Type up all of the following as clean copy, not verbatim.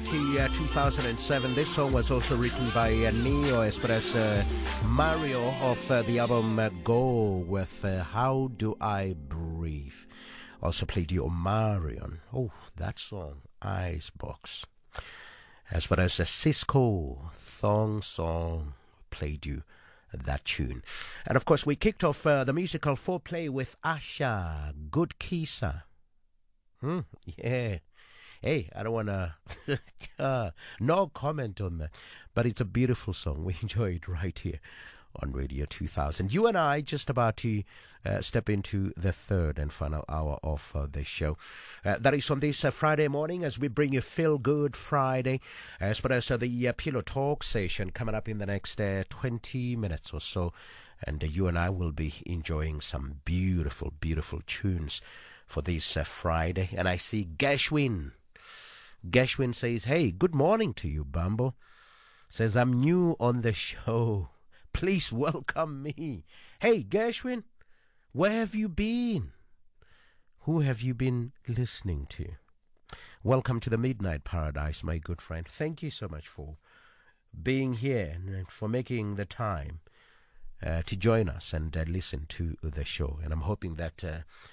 2007. This song was also written by Neo as well as Mario of the album Go with How Do I Breathe. Also played you Omarion. Oh, that song, Icebox. As well as a Cisco Thong Song, played you that tune. And of course, we kicked off the musical foreplay with Asha, Good Kisa. Yeah. Hey, I don't want to, no comment on that. But it's a beautiful song. We enjoy it right here on Radio 2000. You and I just about to step into the third and final hour of the show. That is on this Friday morning as we bring you Feel Good Friday, as well as the Pillow Talk session coming up in the next 20 minutes or so. And you and I will be enjoying some beautiful, beautiful tunes for this Friday. And I see Gashwin. Gashwin says, hey, good morning to you, Bambo. Says, I'm new on the show. Please welcome me. Hey, Gashwin, where have you been? Who have you been listening to? Welcome to the Midnight Paradise, my good friend. Thank you so much for being here and for making the time to join us and listen to the show. And I'm hoping that,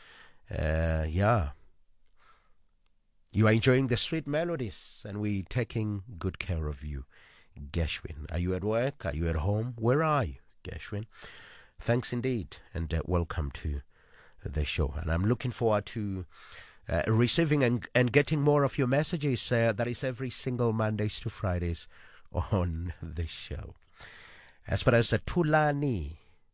you are enjoying the sweet melodies, and we're taking good care of you, Gashwin. Are you at work? Are you at home? Where are you, Gashwin? Thanks indeed, and welcome to the show. And I'm looking forward to receiving and getting more of your messages. That is every single Mondays to Fridays on the show. As far as Tulani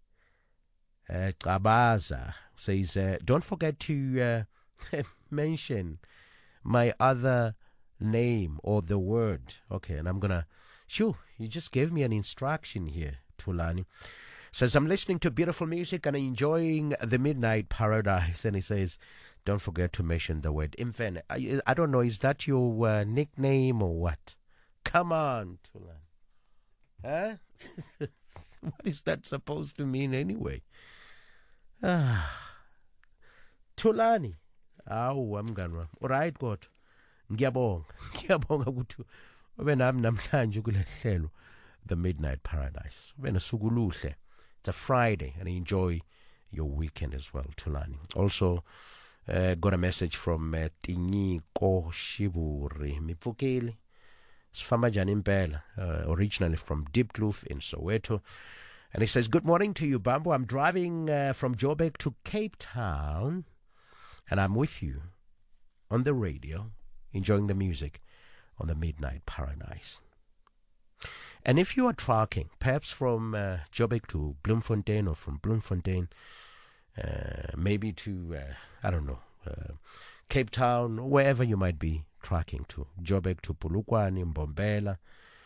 Kabaza says, don't forget to mention my other name or the word. Okay, and I'm gonna you just gave me an instruction here, Tulani. Says, I'm listening to beautiful music and enjoying the Midnight Paradise. And he says, don't forget to mention the word Imfen. I don't know, is that your nickname or what? Come on, Tulani. Huh? What is that supposed to mean anyway? Tulani. Awu wamngani wami. Alright kodwa. Ngiyabonga ukuthi ube nami namhlanje kule hlelo The Midnight Paradise. Ube nosuku oluhle. It's a Friday and enjoy your weekend as well, Tulani. Also got a message from Tinyiko Shiburi Mipfukeli. Sfamajani Impela, originally from Diepkloof in Soweto. And he says, good morning to you, Bambo. I'm driving from Joburg to Cape Town. And I'm with you on the radio, enjoying the music on the Midnight Paradise. And if you are trucking, perhaps from Joburg to Bloemfontein or from Bloemfontein, maybe to, Cape Town, wherever you might be trucking to, Joburg to Polokwane, Mbombela,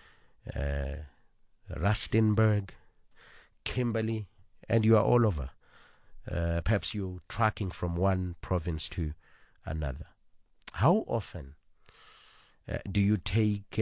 Rustenburg, Kimberley, and you are all over. Perhaps you're trucking from one province to another. How often do you take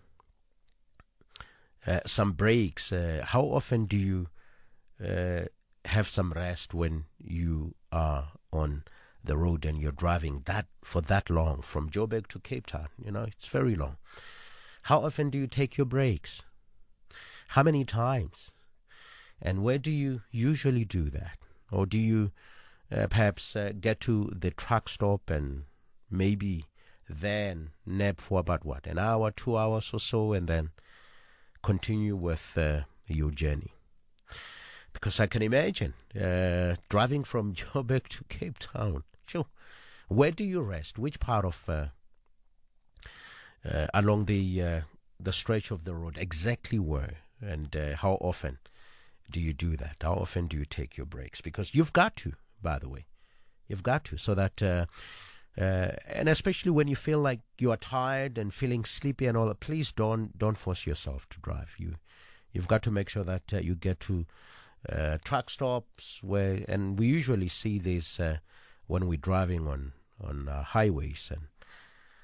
some breaks? How often do you have some rest when you are on the road and you're driving for that long from Joburg to Cape Town? You know, it's very long. How often do you take your breaks? How many times? And where do you usually do that? Or do you perhaps get to the truck stop and maybe then nap for about an hour, 2 hours or so, and then continue with your journey? Because I can imagine driving from Joburg to Cape Town. Sure. Where do you rest? Which part of along the stretch of the road? Exactly where? And how often do you do that? How often do you take your breaks? Because you've got to, by the way. You've got to, so that, and especially when you feel like you are tired and feeling sleepy and all that, please don't force yourself to drive. You've got to make sure that you get to truck stops and we usually see this when we're driving on highways, and